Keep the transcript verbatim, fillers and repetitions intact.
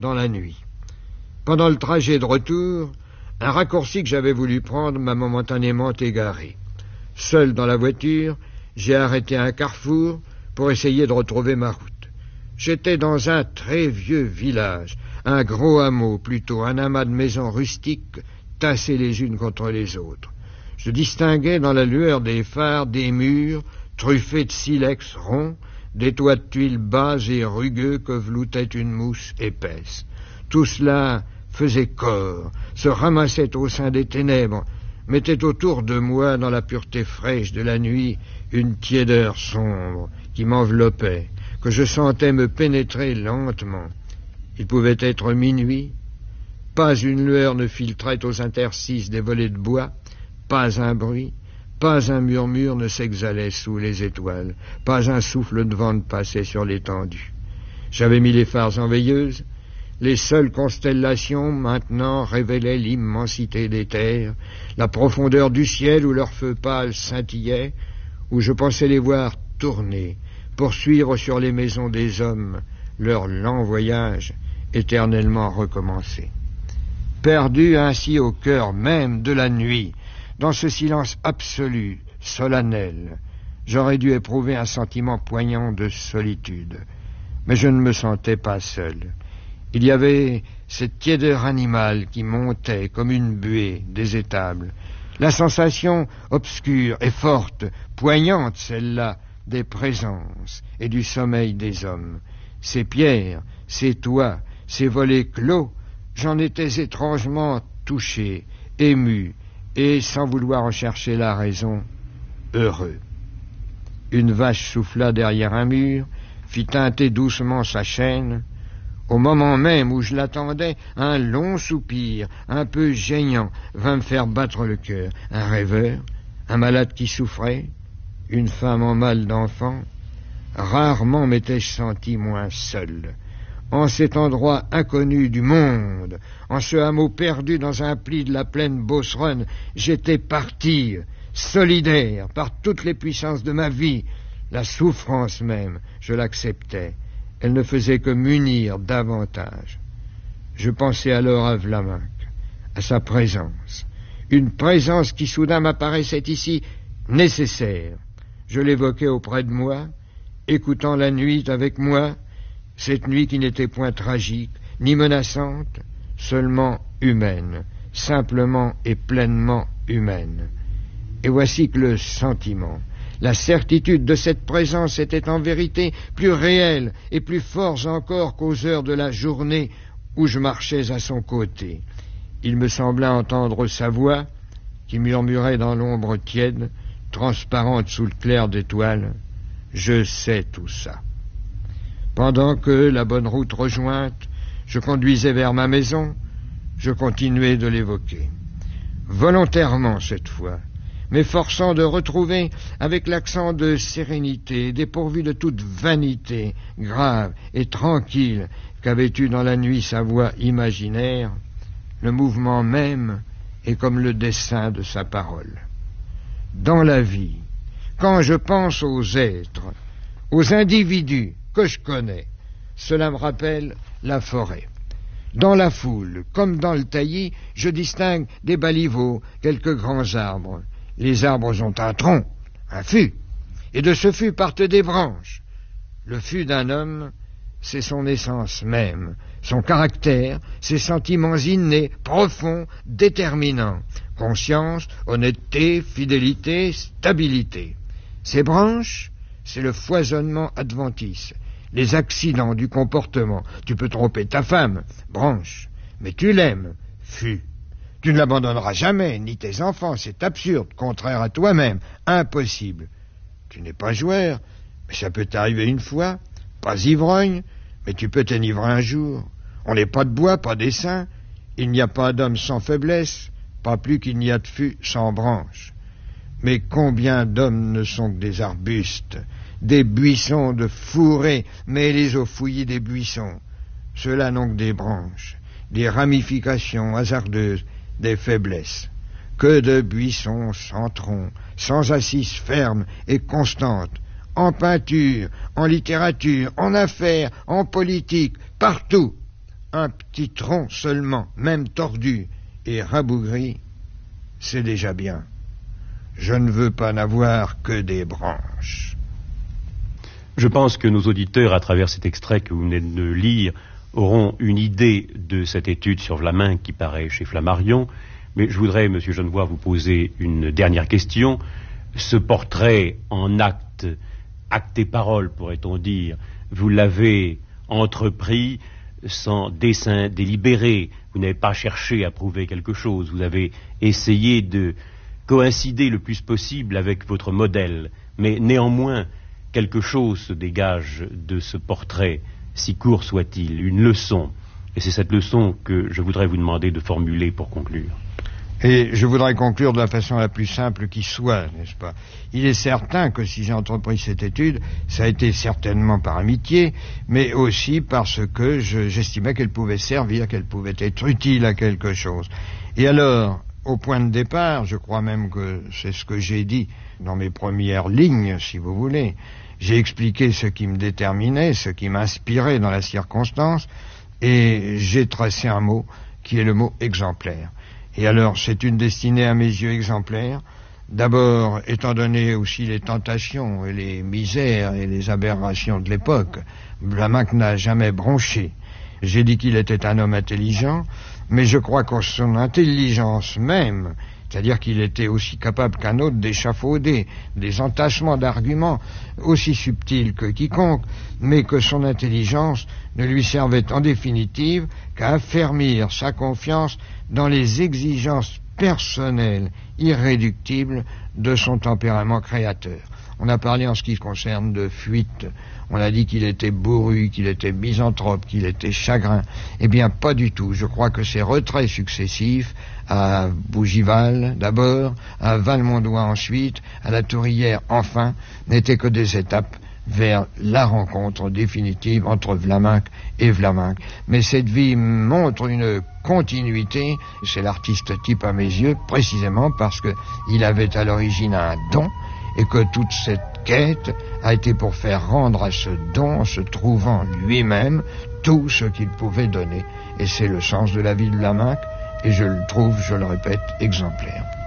dans la nuit. Pendant le trajet de retour, un raccourci que j'avais voulu prendre m'a momentanément égaré. Seul dans la voiture, j'ai arrêté à un carrefour pour essayer de retrouver ma route. J'étais dans un très vieux village, un gros hameau plutôt, un amas de maisons rustiques tassées les unes contre les autres. Je distinguais dans la lueur des phares des murs truffés de silex ronds, des toits de tuiles bas et rugueux que veloutait une mousse épaisse. Tout cela faisait corps, se ramassait au sein des ténèbres, mettait autour de moi, dans la pureté fraîche de la nuit, une tiédeur sombre qui m'enveloppait, que je sentais me pénétrer lentement. Il pouvait être minuit, pas une lueur ne filtrait aux interstices des volets de bois, pas un bruit, pas un murmure ne s'exhalait sous les étoiles, pas un souffle de vent ne passait sur l'étendue. J'avais mis les phares en veilleuse. Les seules constellations, maintenant, révélaient l'immensité des terres, la profondeur du ciel où leurs feux pâles scintillaient, où je pensais les voir tourner, poursuivre sur les maisons des hommes leur lent voyage, éternellement recommencé. Perdu ainsi au cœur même de la nuit, dans ce silence absolu, solennel, j'aurais dû éprouver un sentiment poignant de solitude. Mais je ne me sentais pas seul. Il y avait cette tiédeur animale qui montait comme une buée des étables, la sensation obscure et forte, poignante celle-là, des présences et du sommeil des hommes. Ces pierres, ces toits, ces volets clos, j'en étais étrangement touché, ému, et, sans vouloir en chercher la raison, heureux. Une vache souffla derrière un mur, fit tinter doucement sa chaîne. Au moment même où je l'attendais, un long soupir, un peu gênant, vint me faire battre le cœur. Un rêveur, un malade qui souffrait, une femme en mal d'enfant. Rarement m'étais-je senti moins seul. En cet endroit inconnu du monde, en ce hameau perdu dans un pli de la plaine Beauceronne, j'étais parti, solidaire par toutes les puissances de ma vie. La souffrance même, je l'acceptais. Elle ne faisait que m'unir davantage. Je pensais alors à Vlaminck, à sa présence. Une présence qui soudain m'apparaissait ici nécessaire. Je l'évoquais auprès de moi, écoutant la nuit avec moi, cette nuit qui n'était point tragique, ni menaçante, seulement humaine, simplement et pleinement humaine. Et voici que le sentiment, la certitude de cette présence était en vérité plus réelle et plus forte encore qu'aux heures de la journée où je marchais à son côté. Il me sembla entendre sa voix qui murmurait dans l'ombre tiède, transparente sous le clair d'étoiles. Je sais tout ça. Pendant que, la bonne route rejointe, je conduisais vers ma maison, je continuais de l'évoquer. Volontairement cette fois, m'efforçant de retrouver, avec l'accent de sérénité, dépourvu de toute vanité, grave et tranquille, qu'avait eu dans la nuit sa voix imaginaire, le mouvement même est comme le dessin de sa parole. Dans la vie, quand je pense aux êtres, aux individus que je connais, cela me rappelle la forêt. Dans la foule, comme dans le taillis, je distingue des baliveaux, quelques grands arbres. Les arbres ont un tronc, un fût, et de ce fût partent des branches. Le fût d'un homme, c'est son essence même, son caractère, ses sentiments innés, profonds, déterminants, conscience, honnêteté, fidélité, stabilité. Ses branches, c'est le foisonnement adventice, les accidents du comportement. Tu peux tromper ta femme, branche, mais tu l'aimes, fût. Tu ne l'abandonneras jamais, ni tes enfants, c'est absurde, contraire à toi-même, impossible. Tu n'es pas joueur, mais ça peut t'arriver une fois, pas ivrogne, mais tu peux t'enivrer un jour. On n'est pas de bois, pas d'essaim, il n'y a pas d'homme sans faiblesse, pas plus qu'il n'y a de fût sans branche. Mais combien d'hommes ne sont que des arbustes, des buissons de fourrés mêlés aux fouillis des buissons. Ceux-là n'ont que des branches, des ramifications hasardeuses, des faiblesses. Que de buissons sans tronc, sans assise ferme et constante, en peinture, en littérature, en affaires, en politique, partout. un petit tronc seulement, même tordu et rabougri, c'est déjà bien. Je ne veux pas n'avoir que des branches. Je pense que nos auditeurs, à travers cet extrait que vous venez de lire, auront une idée de cette étude sur Vlaminck qui paraît chez Flammarion. Mais je voudrais, Monsieur Genevoix, vous poser une dernière question. Ce portrait en acte, acte et parole, pourrait-on dire, vous l'avez entrepris sans dessein délibéré. Vous n'avez pas cherché à prouver quelque chose. Vous avez essayé de coïncider le plus possible avec votre modèle. Mais néanmoins, quelque chose se dégage de ce portrait, si court soit-il, une leçon. Et c'est cette leçon que je voudrais vous demander de formuler pour conclure. Et je voudrais conclure de la façon la plus simple qui soit, n'est-ce pas? Il est certain que si j'ai entrepris cette étude, ça a été certainement par amitié, mais aussi parce que je, j'estimais qu'elle pouvait servir, qu'elle pouvait être utile à quelque chose. Et alors, au point de départ, je crois même que c'est ce que j'ai dit dans mes premières lignes, si vous voulez. J'ai expliqué ce qui me déterminait, ce qui m'inspirait dans la circonstance, et j'ai tracé un mot qui est le mot exemplaire. Et alors, c'est une destinée à mes yeux exemplaire. D'abord, étant donné aussi les tentations et les misères et les aberrations de l'époque, Vlaminck n'a jamais bronché. J'ai dit qu'il était un homme intelligent, mais je crois que son intelligence même, c'est-à-dire qu'il était aussi capable qu'un autre d'échafauder des entachements d'arguments aussi subtils que quiconque, mais que son intelligence ne lui servait en définitive qu'à affermir sa confiance dans les exigences personnelles irréductibles de son tempérament créateur. On a parlé en ce qui concerne de fuite, on a dit qu'il était bourru, qu'il était misanthrope, qu'il était chagrin. Eh bien, pas du tout. Je crois que ces retraits successifs, à Bougival d'abord, à Valmondois ensuite, à la Tourière enfin, n'étaient que des étapes vers la rencontre définitive entre Vlaminck et Vlaminck. Mais cette vie montre une continuité, c'est l'artiste type à mes yeux, précisément parce qu'il avait à l'origine un don, et que toute cette quête a été pour faire rendre à ce don, en se trouvant lui-même, tout ce qu'il pouvait donner. Et c'est le sens de la vie de Vlaminck, et je le trouve, je le répète, exemplaire.